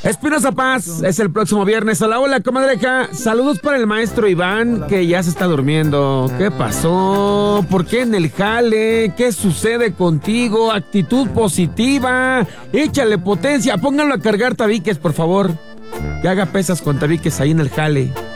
Espinosa Paz es el próximo viernes. Hola, hola, comadreja. Saludos para el maestro Iván, que ya se está durmiendo. ¿Qué pasó? ¿Por qué en el jale? ¿Qué sucede contigo? Actitud positiva. Échale potencia. Pónganlo a cargar tabiques, por favor. Que haga pesas con tabiques ahí en el jale.